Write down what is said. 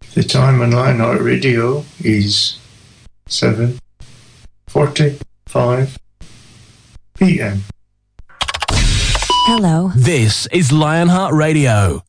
The time on Lionheart Radio is 7:45 p.m. Hello. This is Lionheart Radio.